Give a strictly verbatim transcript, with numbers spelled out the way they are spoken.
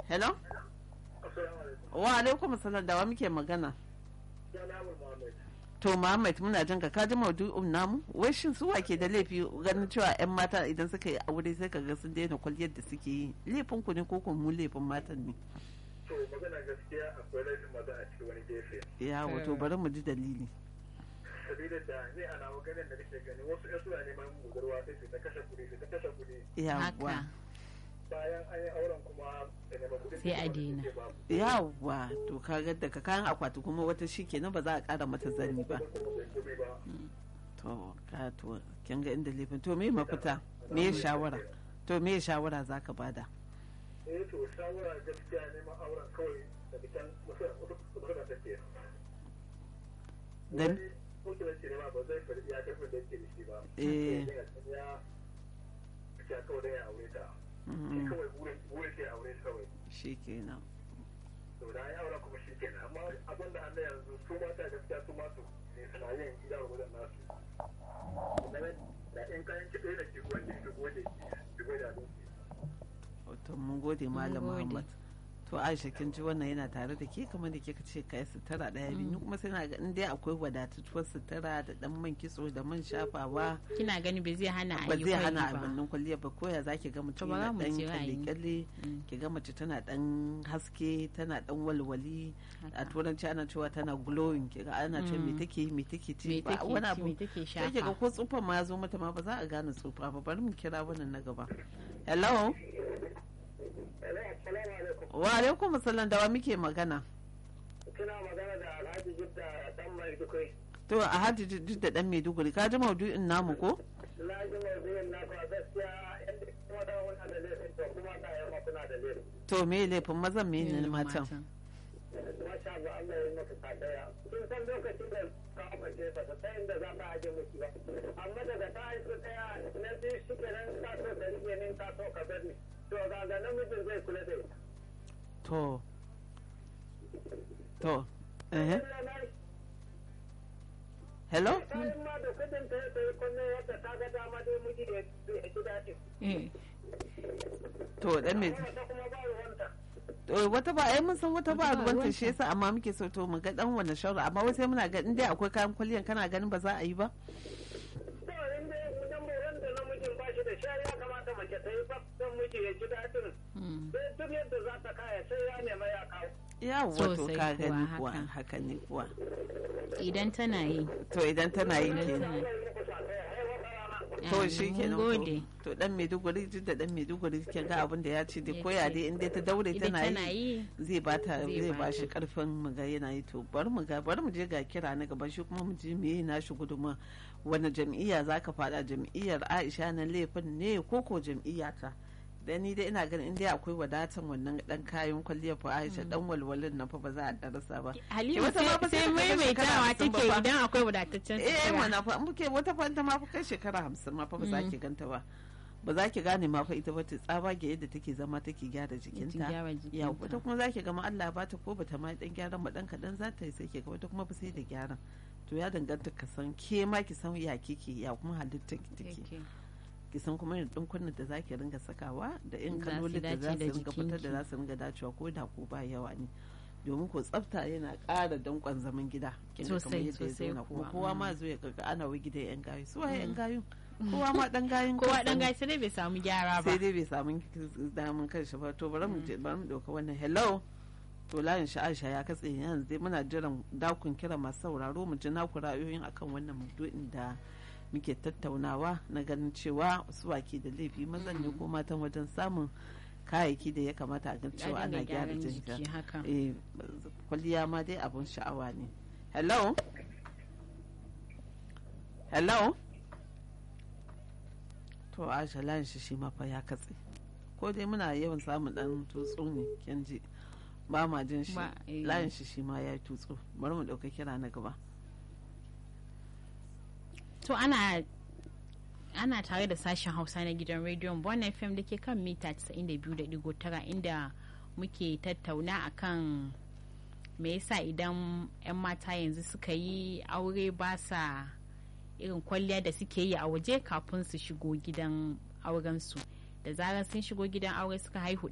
hello wa alaikum salam da wa muke magana to Muhammad muna jin ka kaji maudu'in namu wai shin su wake da laifi ganin cewa yan mata idan suka yi aure sai ka ga sun daina kwalliyar da suke yi laifin ku ne ko kuma mu laifin matan ne to magana gaskiya akwai laifin maza a cikin wani gefe ya wato bari mu ji dalili sabida da ni a nawa ganin da nake gani wasu yan suna neman budurwa sai su ta kashe kuɗi su ta kashe kuɗi yawa bayan an yi auren kuma da neman kuɗi sai a daina yawa to kaga daga kayan akwati kuma wata shi kenan ba za a ƙara mata zani ba to ka to kin ga inda laifin to me mafita me shawara to me shawara zaka bada eh to shawara gaskiya neman auren kawai da bitan mutum da take dan mutum da ne ma ba zai fara iya karfin da yake da shi ba eh ya ya kawai da ya aure ta shi kawai burin ke aure kawai shi kenan to da ya aure kuma shi kenan amma abin da Allah yanzu su mata gaskiya su ma su ne suna yin gida wa gudan nasu da in kayan kiɗe da ke gwaje ke gwaje ke gwaje abinci to mun gode malam Muhammad to Aisha kin ji wannan yana tare da ke kamar da kika ce kai sutura daya biyu kuma sai na ga in dai akwai wadatuwar sutura da dan man kitso da man shafawa kina gani ba zai hana ba zai hana abannin kwalliya ba koya zaki ga mutum yana dan kyalle ki ga mace tana dan haske tana dan walwali a turanci ana cewa tana glowing ki ga ana ce me take me take ci ba wani abu sai ki ga ko tsufa ma ya zo mata ma ba za a gane tsufa ba bari mu kira wannan na gaba hello wa alaikum salam da wa muke magana kina magana da Alhaji Jidda dan Maiduguri to a Alhaji Jidda dan Maiduguri ka ji maudu'in namu ko na ji maudu'in naku a gaskiya yadda kuma da wani da laifin to kuma da yamma kuna da laifin to me laifin mazan me ne matan masha Allah Allah ya maka kadaya kin san lokacin da ka amince ba ta inda za ka aje miki ba amma daga ta yi daya na biyu shi kenan ka so ka rike ne ka so ka bar ni to ga ga namijin zai kula da ita to to eh hello to dan me to wata ba ai mun san wata ba ruwanta shi yasa amma muke so to mu ga dan wannan shawara amma wai sai muna ga in dai akwai kayan kwalliyan kana ganin ba za a yi ba to in dai idan ba wanda namijin ba shi da shari ya kamata mace ta yi ba dan miji ya ji dadin sai duk yadda za ta kaya sai ya nema ya kawo ya wato ka gani kuwa haka ne kuwa idan tana yi to idan tana yi kenan to shi kenan to dan Maiduguri da dan Maiduguri ke ga abin da ya ce da koya dai in dai ta daure tana yi zai bata zai ba shi karfin mu ga yana yi to bari mu ga bari mu je ga kira na gaban shi kuma mu ji me na shi guduma wani jam'iyya zaka fada jam'iyyar Aisha na laifin ne ko ko jam'iyya ta da ni dai ina ganin inda akwai wadatan wannan dan kayan kwalliyar fa Aisha dan walwalin nan fa ba za a darasa ba Halima sai maimaitawa take idan akwai wadataccen eh mana fa muke wata fanta ma fa kai shekara hamsin ma fa ba za ki ganta ba ba za ki gane ma fa ita ba ta tsaba ga yadda take zama take gyara jikinta ya wata kuma za ki ga ma Allah ba ta ko bata ma dan gyaran ma dan kadan za ta yi sai ke ga wata kuma ba sai da gyaran to ya danganta ka san ke ma ki san ya kike ya kuma halitta ki take ki san kuma irin dinkunan da zaki ringa sakawa da in kalolin da za su ringa fitar da za su ringa dacewa ko da ko ba yawa ne domin ko tsafta yana ƙara dankon zaman gida sosai sosai kuma kowa ma zo ya kaga ana wai gidan yan gayu su waye yan gayu kowa ma dan gayun kowa dan gayu sai dai bai samu gyara ba sai dai bai samu damun kanshi ba to bari mu je bari mu dauka wannan hello to layin shi Aisha ya katse yanzu dai muna jiran dakun kira masu sauraro mu ji naku ra'ayoyin akan wannan maudu'in da muke tattaunawa na ganin cewa su wake da laifi mazan ne ko matan wajen samun kayayyaki da ya kamata a gan cewa ana gyara jinta eh kwalliya ma dai abun sha'awa ne hello hello to Aisha layin shi shi ma fa ya katse ko dai muna yawan samun dan tutsu ne kin ji ba ma jin shi layin shi shi ma ya yi tutsu bari mu dauka kira na gaba to ana ana tare da sashen hausa na gidan rediyon Bon F M da ke kan mita casa'in da biyu da digo tara inda muke tattauna akan me yasa idan 'yan mata yanzu suka yi aure ba sa irin kwalliya da suke yi a waje kafin su shigo gidan aurensu da zarar sun shigo gidan aure suka haihu